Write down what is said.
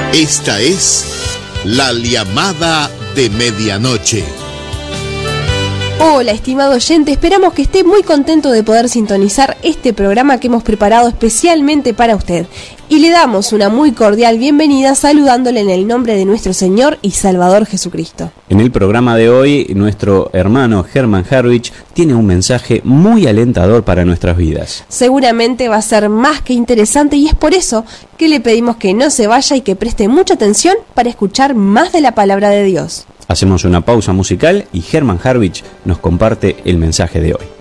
Esta es La Llamada de Medianoche. Hola, estimado oyente, esperamos que esté muy contento de poder sintonizar este programa que hemos preparado especialmente para usted. Y le damos una muy cordial bienvenida saludándole en el nombre de nuestro Señor y Salvador Jesucristo. En el programa de hoy, nuestro hermano Herman Harwich tiene un mensaje muy alentador para nuestras vidas. Seguramente va a ser más que interesante y es por eso que le pedimos que no se vaya y que preste mucha atención para escuchar más de la palabra de Dios. Hacemos una pausa musical y Herman Harwich nos comparte el mensaje de hoy.